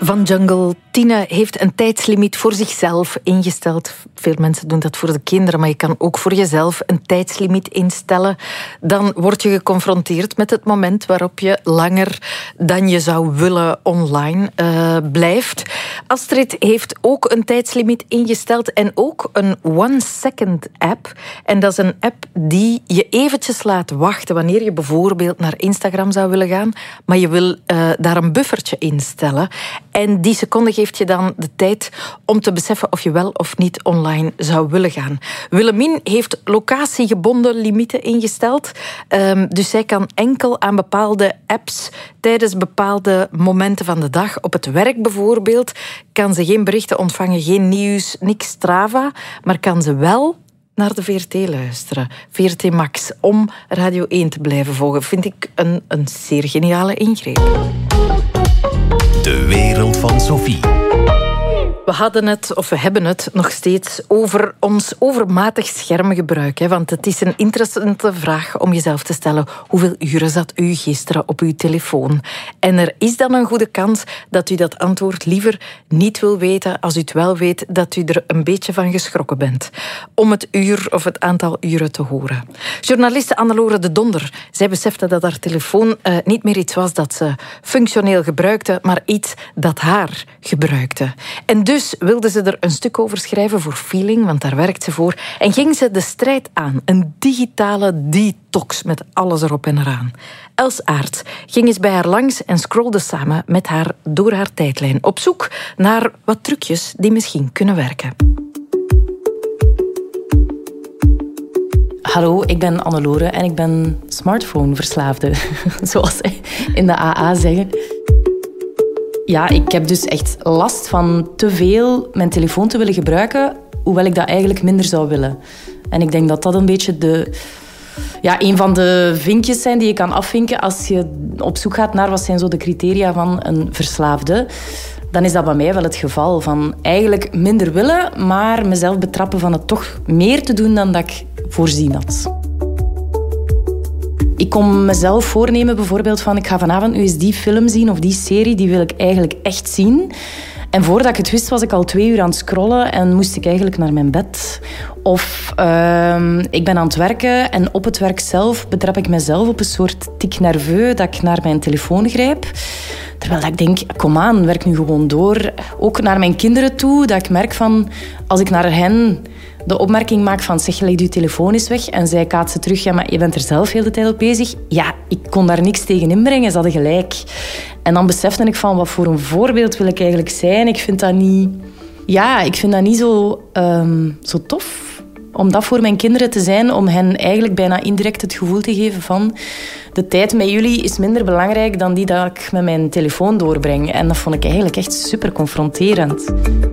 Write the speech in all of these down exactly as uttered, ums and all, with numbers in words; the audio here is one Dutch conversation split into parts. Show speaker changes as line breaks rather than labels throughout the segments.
van Jungle. Tine heeft een tijdslimiet voor zichzelf ingesteld. Veel mensen doen dat voor de kinderen, maar je kan ook voor jezelf een tijdslimiet instellen. Dan word je geconfronteerd met het moment waarop je langer dan je zou willen online uh, blijft. Astrid heeft ook een tijdslimiet ingesteld en ook een one-second app. En dat is een app die je eventjes laat wachten wanneer je bijvoorbeeld naar Instagram zou willen gaan, maar je wil uh, daar een buffertje instellen. En die seconde geeft je dan de tijd om te beseffen of je wel of niet online zou willen gaan. Willemien heeft locatiegebonden limieten ingesteld. Um, dus zij kan enkel aan bepaalde apps tijdens bepaalde momenten van de dag, op het werk bijvoorbeeld, kan ze geen berichten ontvangen, geen nieuws, niks Strava, maar kan ze wel naar de V R T luisteren. V R T Max, om Radio één te blijven volgen. Vind ik een, een zeer geniale ingreep.
De wereld van Sophie.
We hadden het, of we hebben het nog steeds over ons overmatig schermgebruik. Hè? Want het is een interessante vraag om jezelf te stellen. Hoeveel uren zat u gisteren op uw telefoon? En er is dan een goede kans dat u dat antwoord liever niet wil weten, als u het wel weet, dat u er een beetje van geschrokken bent. Om het uur of het aantal uren te horen. Journaliste Annelore de Donder, zij besefte dat haar telefoon uh, niet meer iets was dat ze functioneel gebruikte, maar iets dat haar gebruikte. En dus Dus wilde ze er een stuk over schrijven voor Feeling, want daar werkt ze voor. En ging ze de strijd aan. Een digitale detox met alles erop en eraan. Els Aerts ging eens bij haar langs en scrollde samen met haar door haar tijdlijn. Op zoek naar wat trucjes die misschien kunnen werken.
Hallo, ik ben Annelore en ik ben smartphone-verslaafde. Zoals ze in de A A zeggen. Ja, ik heb dus echt last van te veel mijn telefoon te willen gebruiken, hoewel ik dat eigenlijk minder zou willen. En ik denk dat dat een beetje de, ja, een van de vinkjes zijn die je kan afvinken als je op zoek gaat naar wat zijn zo de criteria van een verslaafde. Dan is dat bij mij wel het geval. Van eigenlijk minder willen, maar mezelf betrappen van het toch meer te doen dan dat ik voorzien had. Ik kon mezelf voornemen bijvoorbeeld van ik ga vanavond nu eens die film zien of die serie, die wil ik eigenlijk echt zien. En voordat ik het wist was ik al twee uur aan het scrollen en moest ik eigenlijk naar mijn bed. Of uh, ik ben aan het werken en op het werk zelf betrap ik mezelf op een soort tic nerveux dat ik naar mijn telefoon grijp. Terwijl ik denk, kom aan, werk nu gewoon door. Ook naar mijn kinderen toe, dat ik merk van, als ik naar hen de opmerking maak van, zeg, leg je telefoon eens weg. En zij kaatsen terug, ja, maar je bent er zelf heel de tijd op bezig. Ja, ik kon daar niks tegen inbrengen, ze hadden gelijk. En dan besefte ik van, wat voor een voorbeeld wil ik eigenlijk zijn? Ik vind dat niet, ja, ik vind dat niet zo, um, zo tof om dat voor mijn kinderen te zijn, om hen eigenlijk bijna indirect het gevoel te geven van de tijd met jullie is minder belangrijk dan die dat ik met mijn telefoon doorbreng. En dat vond ik eigenlijk echt super confronterend.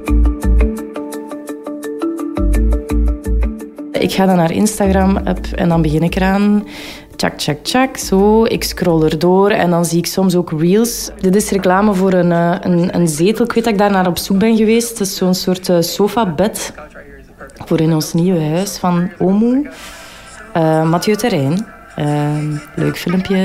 Ik ga dan naar Instagram up, en dan begin ik eraan. Tjak, tjak, tjak, zo. Ik scroll erdoor en dan zie ik soms ook reels. Dit is reclame voor een, een, een zetel. Ik weet dat ik daar naar op zoek ben geweest. Het is zo'n soort sofabed voor in ons nieuwe huis van Omo. Uh, Mathieu Terrein. Uh, leuk filmpje.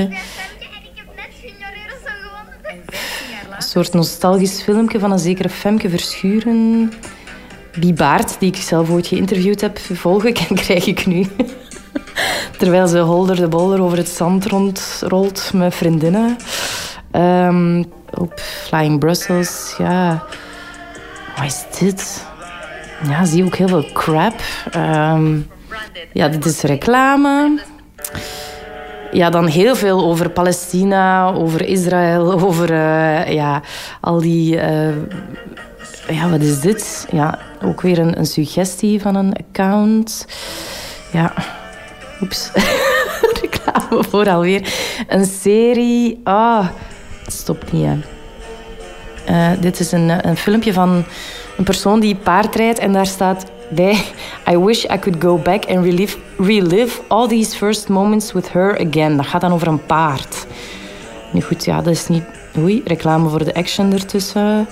Een soort nostalgisch filmpje van een zekere Femke Verschuren. Die baard, die ik zelf ooit geïnterviewd heb, volg ik en krijg ik nu. Terwijl ze holder de bolder over het zand rondrolt met vriendinnen. Um, op Flying Brussels, ja. Wat is dit? Ja, zie je ook heel veel crap. Um, ja, dit is reclame. Ja, dan heel veel over Palestina, over Israël, over uh, ja, al die... Uh, ja, wat is dit? Ja, ook weer een, een suggestie van een account. Ja, oeps. Reclame voor alweer. Een serie. Ah, oh, het stopt niet, hè. Uh, dit is een, een filmpje van een persoon die paardrijdt en daar staat... I wish I could go back and relive, relive all these first moments with her again. Dat gaat dan over een paard. Nu goed, ja, dat is niet... Oei, reclame voor de action ertussen.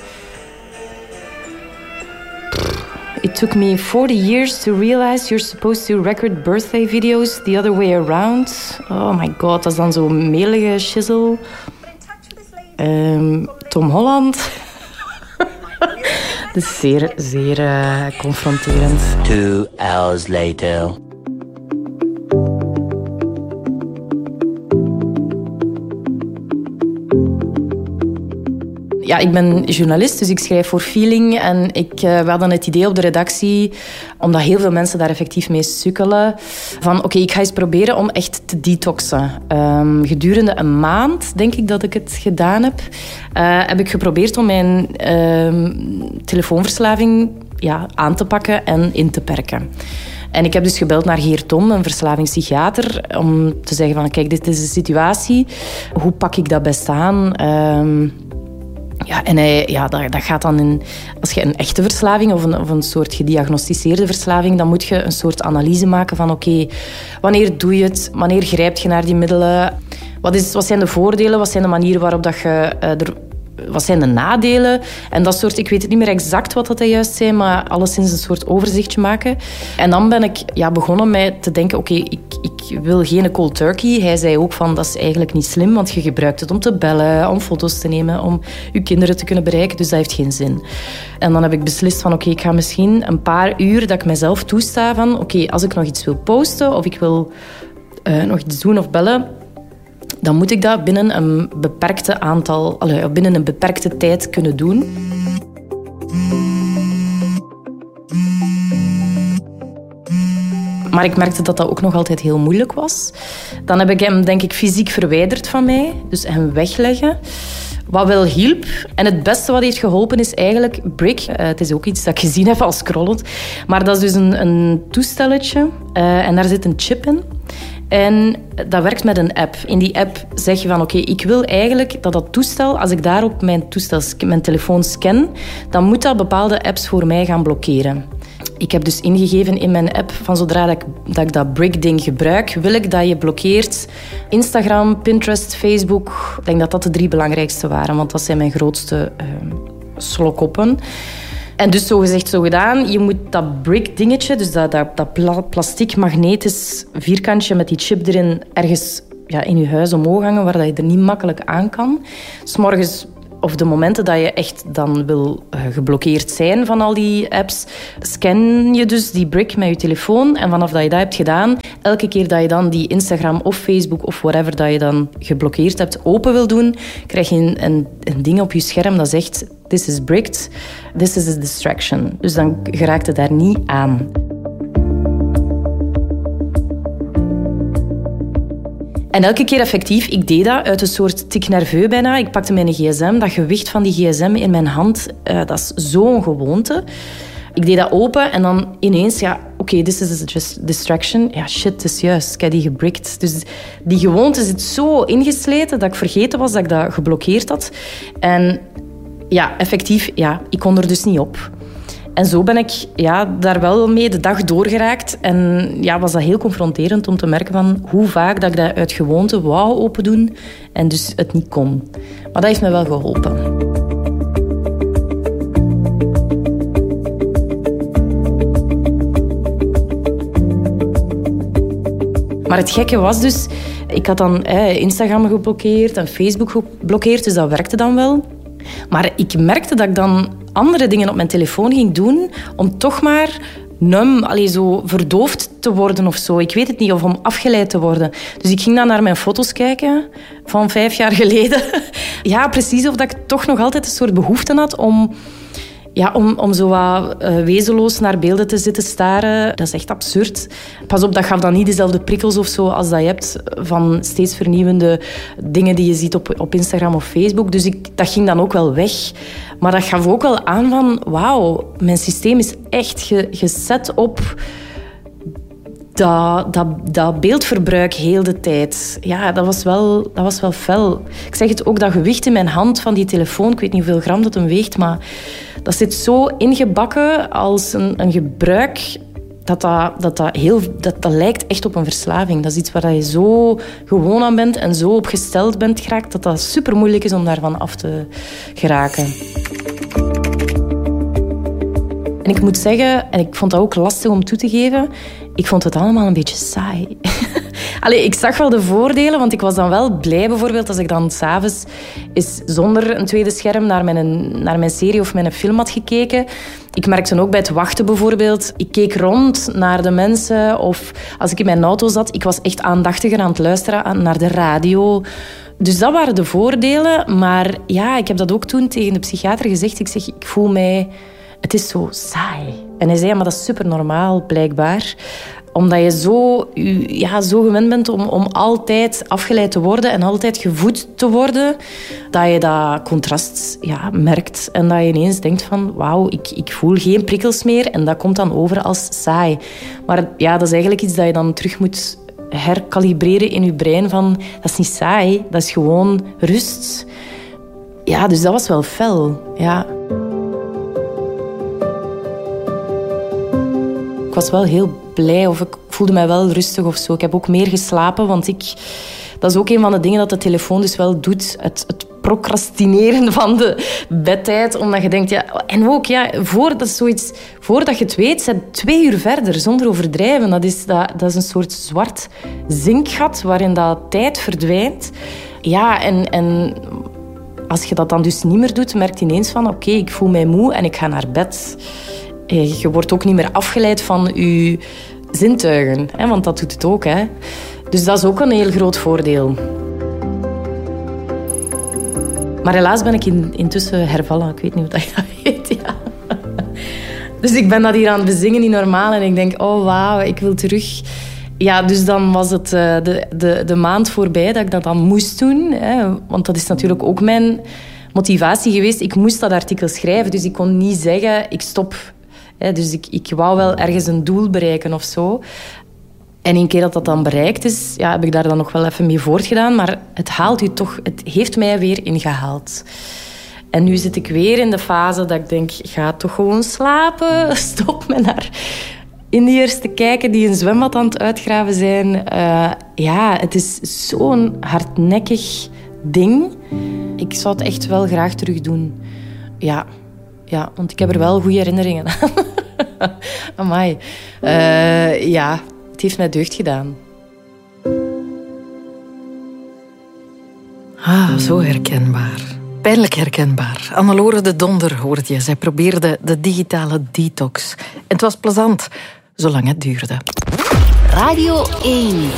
It took me forty years to realize you're supposed to record birthday videos the other way around. Oh my god, dat is dan zo'n melige shizzle. Um, Tom Holland. Dus zeer, zeer uh, confronterend.
Two hours later.
Ja, ik ben journalist, dus ik schrijf voor Feeling. En ik, uh, we hadden het idee op de redactie, omdat heel veel mensen daar effectief mee sukkelen, van oké, okay, ik ga eens proberen om echt te detoxen. Um, gedurende een maand, denk ik dat ik het gedaan heb, uh, heb ik geprobeerd om mijn uh, telefoonverslaving ja, aan te pakken en in te perken. En ik heb dus gebeld naar Geert Tom, een verslavingspsychiater, om te zeggen van kijk, dit is de situatie. Hoe pak ik dat best aan? Um, Ja, en hij, ja, dat, dat gaat dan in... Als je een echte verslaving of een, of een soort gediagnosticeerde verslaving, dan moet je een soort analyse maken van oké, okay, wanneer doe je het? Wanneer grijp je naar die middelen? Wat, is, wat zijn de voordelen? Wat zijn de manieren waarop dat je... Uh, er, wat zijn de nadelen? En dat soort... Ik weet het niet meer exact wat dat juist zijn, maar alleszins een soort overzichtje maken. En dan ben ik ja, begonnen met te denken, oké, okay, ik, ik wil geen cold turkey. Hij zei ook van, dat is eigenlijk niet slim, want je gebruikt het om te bellen, om foto's te nemen, om je kinderen te kunnen bereiken. Dus dat heeft geen zin. En dan heb ik beslist van, oké, okay, ik ga misschien een paar uur dat ik mezelf toesta van, oké, okay, als ik nog iets wil posten of ik wil uh, nog iets doen of bellen, dan moet ik dat binnen een beperkte aantal, allee, binnen een beperkte tijd kunnen doen. Maar ik merkte dat dat ook nog altijd heel moeilijk was. Dan heb ik hem, denk ik, fysiek verwijderd van mij. Dus hem wegleggen. Wat wel hielp. En het beste wat heeft geholpen is eigenlijk Brick. Uh, het is ook iets dat ik gezien heb als scrollend. Maar dat is dus een, een toestelletje. Uh, en daar zit een chip in. En dat werkt met een app. In die app zeg je van oké, okay, ik wil eigenlijk dat dat toestel, als ik daarop mijn toestel, mijn telefoon scan, dan moet dat bepaalde apps voor mij gaan blokkeren. Ik heb dus ingegeven in mijn app van zodra dat ik dat, ik dat Brick-ding gebruik, wil ik dat je blokkeert Instagram, Pinterest, Facebook. Ik denk dat dat de drie belangrijkste waren, want dat zijn mijn grootste uh, slokoppen. En dus zo gezegd, zo gedaan. Je moet dat brick-dingetje, dus dat, dat, dat pla- plastic magnetisch vierkantje met die chip erin, ergens ja, in je huis omhoog hangen, waar dat je er niet makkelijk aan kan. 's Morgens of de momenten dat je echt dan wil uh, geblokkeerd zijn van al die apps, scan je dus die brick met je telefoon. En vanaf dat je dat hebt gedaan, elke keer dat je dan die Instagram of Facebook of whatever dat je dan geblokkeerd hebt open wil doen, krijg je een, een, een ding op je scherm dat zegt this is bricked, this is a distraction. Dus dan geraakt het daar niet aan. En elke keer effectief, ik deed dat uit een soort tic nerveux bijna. Ik pakte mijn gsm, dat gewicht van die gsm in mijn hand, uh, dat is zo'n gewoonte. Ik deed dat open en dan ineens, ja, oké, okay, this is just distraction. Ja, shit, het is juist, ik heb die gebrikt. Dus die gewoonte zit zo ingesleten dat ik vergeten was dat ik dat geblokkeerd had. En ja, effectief, ja, ik kon er dus niet op. En zo ben ik ja, daar wel mee de dag doorgeraakt. En ja, was dat heel confronterend om te merken van hoe vaak dat ik dat uit gewoonte wou open doen en dus het niet kon. Maar dat heeft me wel geholpen. Maar het gekke was dus, ik had dan eh, Instagram geblokkeerd en Facebook geblokkeerd, dus dat werkte dan wel. Maar ik merkte dat ik dan andere dingen op mijn telefoon ging doen om toch maar num, allee, zo verdoofd te worden of zo. Ik weet het niet, of om afgeleid te worden. Dus ik ging dan naar mijn foto's kijken van vijf jaar geleden. Ja, precies of dat ik toch nog altijd een soort behoefte had om... Ja, om, om zo wat uh, wezenloos naar beelden te zitten staren, dat is echt absurd. Pas op, dat gaf dan niet dezelfde prikkels of zo als dat je hebt van steeds vernieuwende dingen die je ziet op, op Instagram of Facebook. Dus ik, dat ging dan ook wel weg. Maar dat gaf ook wel aan van, wauw, mijn systeem is echt ge, gezet op dat, dat, dat beeldverbruik heel de tijd. Ja, dat was, wel, dat was wel fel. Ik zeg het ook, dat gewicht in mijn hand van die telefoon, ik weet niet hoeveel gram dat hem weegt, maar dat zit zo ingebakken als een, een gebruik dat dat, dat, dat, heel, dat dat lijkt echt op een verslaving. Dat is iets waar je zo gewoon aan bent en zo op gesteld bent geraakt, dat dat super moeilijk is om daarvan af te geraken. En ik moet zeggen, en ik vond dat ook lastig om toe te geven, ik vond het allemaal een beetje saai. Allee, ik zag wel de voordelen, want ik was dan wel blij bijvoorbeeld als ik dan s'avonds eens zonder een tweede scherm naar mijn, naar mijn serie of mijn film had gekeken. Ik merkte ook bij het wachten bijvoorbeeld. Ik keek rond naar de mensen of als ik in mijn auto zat, ik was echt aandachtiger aan het luisteren naar de radio. Dus dat waren de voordelen. Maar ja, ik heb dat ook toen tegen de psychiater gezegd. Ik zeg, ik voel mij... Het is zo saai. En hij zei, ja, maar dat is super normaal, blijkbaar. Omdat je zo, ja, zo gewend bent om, om altijd afgeleid te worden en altijd gevoed te worden, dat je dat contrast ja, merkt. En dat je ineens denkt van, wauw, ik, ik voel geen prikkels meer. En dat komt dan over als saai. Maar ja, dat is eigenlijk iets dat je dan terug moet herkalibreren in je brein. Van, dat is niet saai, dat is gewoon rust. Ja, dus dat was wel fel, ja. Ik was wel heel blij of ik voelde mij wel rustig of zo. Ik heb ook meer geslapen, want ik... Dat is ook een van de dingen dat de telefoon dus wel doet. Het, het procrastineren van de bedtijd. Omdat je denkt... Ja, en ook, ja, voor, dat is zoiets, voordat je het weet, zit twee uur verder, zonder overdrijven. Dat is, dat, dat is een soort zwart zinkgat waarin dat tijd verdwijnt. Ja, en... en als je dat dan dus niet meer doet, merk je ineens van... Oké, okay, ik voel mij moe en ik ga naar bed. Je wordt ook niet meer afgeleid van je zintuigen. Hè? Want dat doet het ook. Hè? Dus dat is ook een heel groot voordeel. Maar helaas ben ik in, intussen hervallen. Ik weet niet of je dat weet. Ja. Dus ik ben dat hier aan het bezingen, niet normaal. En ik denk, oh wauw, ik wil terug. Ja, dus dan was het uh, de, de, de maand voorbij dat ik dat dan moest doen. Hè? Want dat is natuurlijk ook mijn motivatie geweest. Ik moest dat artikel schrijven, dus ik kon niet zeggen, ik stop. Dus ik, ik wou wel ergens een doel bereiken of zo. En een keer dat dat dan bereikt is, ja, heb ik daar dan nog wel even mee voortgedaan. Maar het haalt u toch, het heeft mij weer ingehaald. En nu zit ik weer in de fase dat ik denk, ga toch gewoon slapen. Stop me naar Indiërs te kijken die een zwembad aan het uitgraven zijn. Uh, ja, het is zo'n hardnekkig ding. Ik zou het echt wel graag terug doen. Ja. Ja, want ik heb er wel goede herinneringen aan. Amai. Uh, ja, het heeft mij deugd gedaan.
Ah, zo herkenbaar. Pijnlijk herkenbaar. Annelore de Donder hoorde je. Zij probeerde de digitale detox. En het was plezant, zolang het duurde.
Radio één.